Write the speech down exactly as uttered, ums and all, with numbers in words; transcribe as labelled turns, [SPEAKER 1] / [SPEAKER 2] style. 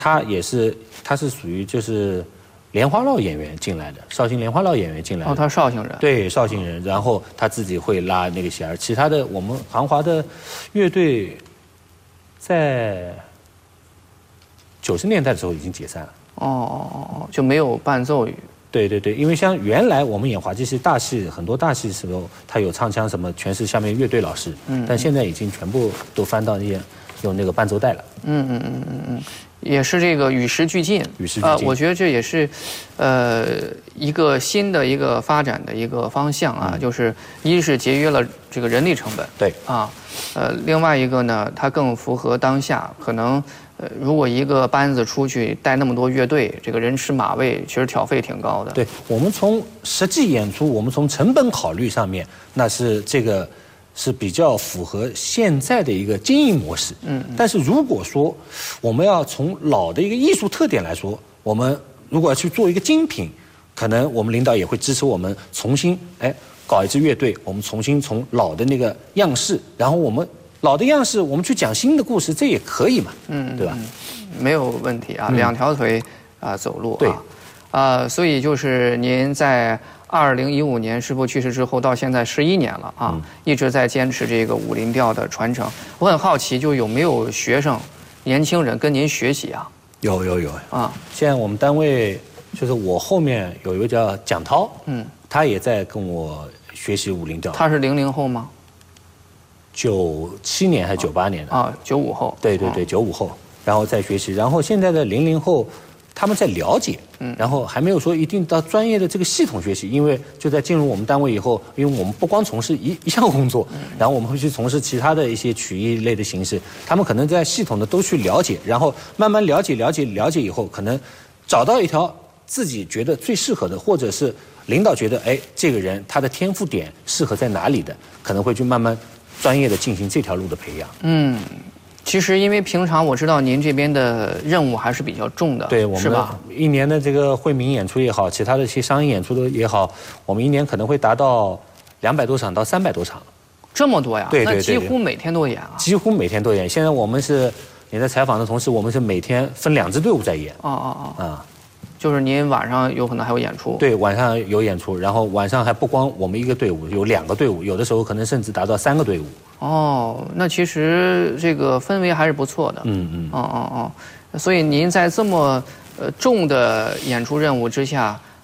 [SPEAKER 1] 他也是他是属于就是莲花落演员进来的，绍兴莲花落演员进来的。
[SPEAKER 2] 哦，他是绍兴人。
[SPEAKER 1] 对，绍兴人，然后他自己会拉那个弦儿，其他的我们韩华的乐队在九十年代的时候已经解散了。
[SPEAKER 2] 哦哦哦哦，就没有伴奏。
[SPEAKER 1] 对对对，因为像原来我们演滑稽戏大戏，很多大戏的时候，他有唱腔什么，全是下面乐队老师。嗯。但现在已经全部都翻到那些用那个伴奏带了。
[SPEAKER 2] 嗯嗯嗯嗯嗯，也是这个与时俱进。
[SPEAKER 1] 与时俱进。
[SPEAKER 2] 呃，我觉得这也是，呃，一个新的一个发展的一个方向啊，嗯、就是一是节约了这个人力成本。
[SPEAKER 1] 对。
[SPEAKER 2] 啊，呃，另外一个呢，它更符合当下可能。呃，如果一个班子出去带那么多乐队，这个人吃马喂，其实挑费挺高的。
[SPEAKER 1] 对，我们从实际演出，我们从成本考虑上面，那是这个是比较符合现在的一个经营模式。嗯。但是如果说我们要从老的一个艺术特点来说，我们如果要去做一个精品，可能我们领导也会支持我们重新哎搞一支乐队，我们重新从老的那个样式，然后我们。老的样式，我们去讲新的故事，这也可以嘛，嗯，对吧？
[SPEAKER 2] 没有问题啊，嗯、两条腿啊、呃、走路啊，
[SPEAKER 1] 对，
[SPEAKER 2] 啊、呃，所以就是您在二零一五年师傅去世之后，到现在十一年了啊，嗯、一直在坚持这个武林调的传承。我很好奇，就有没有学生、年轻人跟您学习啊？
[SPEAKER 1] 有有有啊！现在我们单位就是我后面有一个叫蒋涛，嗯，他也在跟我学习武林调。
[SPEAKER 2] 他是零零后吗？
[SPEAKER 1] 九七年还是九八年的
[SPEAKER 2] 啊？九五后。
[SPEAKER 1] 对对对，九五后，然后再学习，然后现在的零零后，他们在了解，嗯，然后还没有说一定到专业的这个系统学习，因为就在进入我们单位以后，因为我们不光从事一一项工作，然后我们会去从事其他的一些曲艺类的形式，他们可能在系统的都去了解，然后慢慢了解了解了解以后，可能找到一条自己觉得最适合的，或者是领导觉得哎这个人他的天赋点适合在哪里的，可能会去慢慢。专业的进行这条路的培养。嗯，
[SPEAKER 2] 其实因为平常我知道您这边的任务还是比较重的，
[SPEAKER 1] 对，我们的一年的这个惠民演出也好，其他的一些商业演出的也好，我们一年可能会达到两百多场到三百多场。
[SPEAKER 2] 这么多呀？
[SPEAKER 1] 对对对，
[SPEAKER 2] 那几乎每天都演啊。
[SPEAKER 1] 几乎每天都演。现在我们是你在采访的同时，我们是每天分两支队伍在演。
[SPEAKER 2] 哦哦
[SPEAKER 1] 哦。啊。
[SPEAKER 2] 就是您晚上有可能还有演出，
[SPEAKER 1] 对，晚上有演出，然后晚上还不光我们一个队伍，有两个队伍，有的时候可能甚至达到三个队伍。
[SPEAKER 2] 哦，那其实这个氛围还是不错的。
[SPEAKER 1] 嗯嗯。
[SPEAKER 2] 哦哦哦，所以您在这么呃重的演出任务之下，